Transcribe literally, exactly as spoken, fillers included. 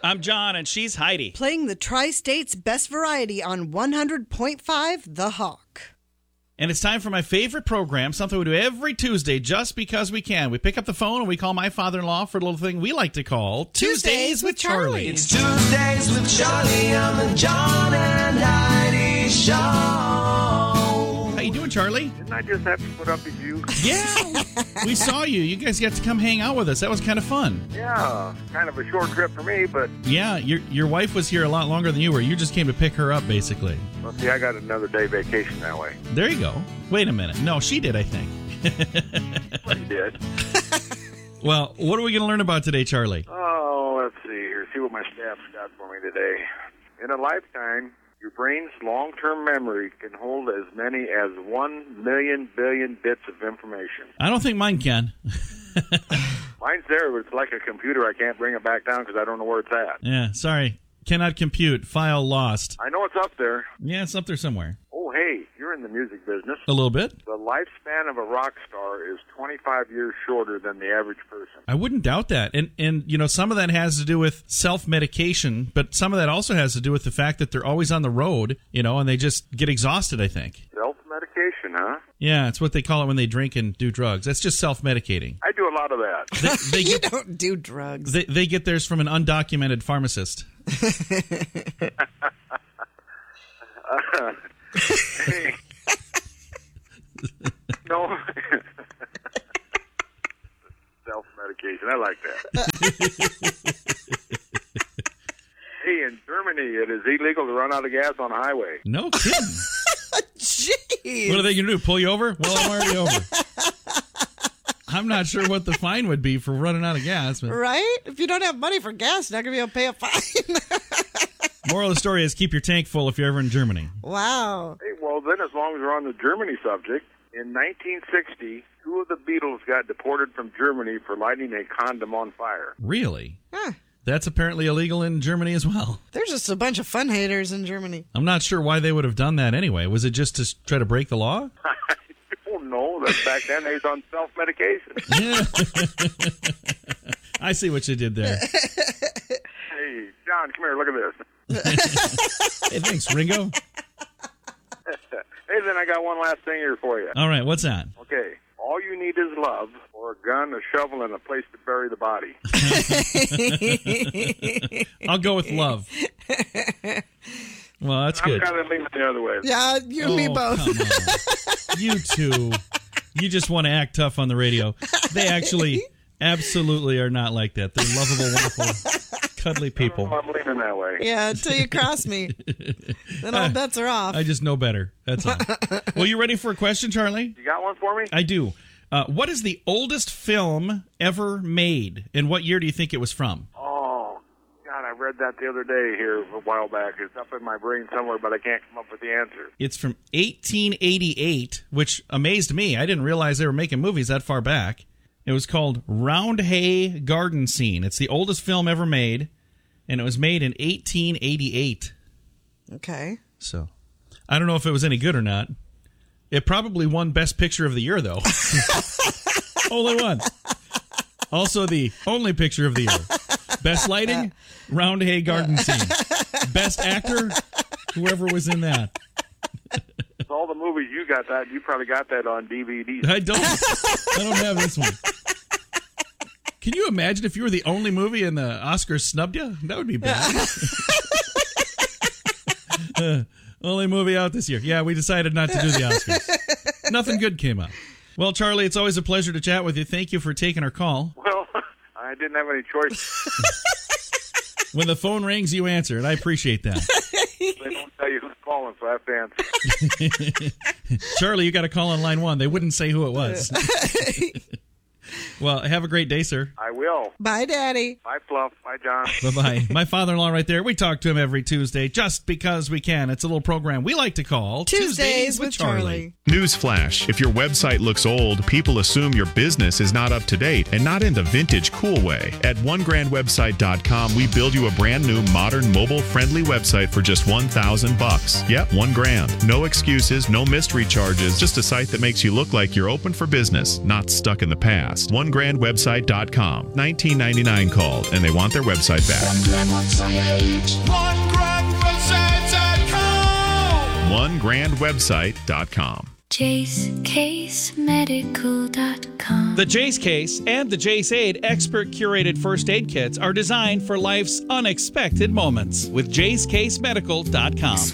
I'm John, and she's Heidi. Playing the Tri-State's best variety on one hundred point five The Hawk. And it's time for my favorite program, something we do every Tuesday just because we can. We pick up the phone and we call my father-in-law for a little thing we like to call Tuesdays, Tuesdays with Charlie. Charlie. It's Tuesdays with Charlie on the John and Heidi Show. How you doing, Charlie? Didn't I just have to put up with you? Yeah, we saw you. You guys got to come hang out with us. That was kind of fun. Yeah, kind of a short trip for me, but... Yeah, your your wife was here a lot longer than you were. You just came to pick her up, basically. Well, see, I got another day vacation that way. There you go. Wait a minute. No, she did, I think. Well, you did. Well, what are we going to learn about today, Charlie? Oh, let's see here. See what my staff's got for me today. In a lifetime, your brain's long-term memory can hold as many as one million billion bits of information. I don't think mine can. Mine's there, but it's like a computer. I can't bring it back down because I don't know where it's at. Yeah, sorry. Cannot compute. File lost. I know it's up there. Yeah, it's up there somewhere. Oh, hey, you're in the music business. A little bit. The lifespan of a rock star is twenty-five years shorter than the average person. I wouldn't doubt that. And, and you know, some of that has to do with self-medication, but some of that also has to do with the fact that they're always on the road, you know, and they just get exhausted, I think. Self-medication, huh? Yeah, it's what they call it when they drink and do drugs. That's just self-medicating. I do a lot of that. They, they You get, don't do drugs. They, they get theirs from an undocumented pharmacist. uh, hey. No. Self-medication. I like that. Hey, in Germany, it is illegal to run out of gas on a highway. No kidding. Jeez. What are they going to do? Pull you over? Well, I'm already over. I'm not sure what the fine would be for running out of gas. But Right? If you don't have money for gas, you're not going to be able to pay a fine. moral of the story is keep your tank full if you're ever in Germany. Wow. Hey, well, then, as long as we're on the Germany subject, in nineteen sixty, two of the Beatles got deported from Germany for lighting a condom on fire. Really? Huh. That's apparently illegal in Germany as well. There's just a bunch of fun haters in Germany. I'm not sure why they would have done that anyway. Was it just to try to break the law? I don't know. That back then they was on self-medication. Yeah. I see what you did there. Hey, John, come here. Look at this. Hey, thanks, Ringo. Hey, then I got one last thing here for you. All right, what's that? Okay. All you need is love, or a gun, a shovel, and a place to bury the body. I'll go with love. Well, that's good. I'm kind of leaning the other way. Yeah, you and me Oh, both. come on. You two. You just want to act tough on the radio. They actually absolutely are not like that. They're lovable, wonderful, cuddly people. I'm leaning that way. Yeah, until you cross me. Then all bets are off. I just know better. That's all. Well, you ready for a question, Charlie? You got one for me? I do. Uh, what is the oldest film ever made, and what year do you think it was from? Oh, God, I read that the other day here a while back. It's up in my brain somewhere, but I can't come up with the answer. It's from eighteen eighty-eight, which amazed me. I didn't realize they were making movies that far back. It was called Roundhay Garden Scene. It's the oldest film ever made, and it was made in eighteen eighty-eight. Okay. So, I don't know if it was any good or not. It probably won Best Picture of the Year, though. Only one. Also the only picture of the year. Best lighting, Roundhay Garden Scene. Best actor, whoever was in that. All the movies you got that, you probably got that on D V D. I don't. I don't have this one. Can you imagine if you were the only movie and the Oscars snubbed you? That would be bad. uh, only movie out this year. Yeah, we decided not to do the Oscars. Nothing good came up. Well, Charlie, it's always a pleasure to chat with you. Thank you for taking our call. Well, I didn't have any choice. When the phone rings, you answer, and I appreciate that. They don't tell you who's calling, so I have to answer. Charlie, you got to call on line one. They wouldn't say who it was. Well, have a great day, sir. I will. Bye, Daddy. Bye, Fluff. Bye, John. Bye-bye. My father-in-law right there. We talk to him every Tuesday just because we can. It's a little program we like to call Tuesdays with Charlie. Newsflash. If your website looks old, people assume your business is not up to date and not in the vintage cool way. At one grand website dot com, we build you a brand new, modern, mobile-friendly website for just one thousand bucks. Yep, one grand. No excuses, no mystery charges, just a site that makes you look like you're open for business, not stuck in the past. one one grand website dot com. nineteen ninety-nine called, and they want their website back. one grand website dot com. one grand website dot com. Jace Case Medical dot com. The Jace Case and the Jace Aid expert curated first aid kits are designed for life's unexpected moments with Jace Case Medical dot com.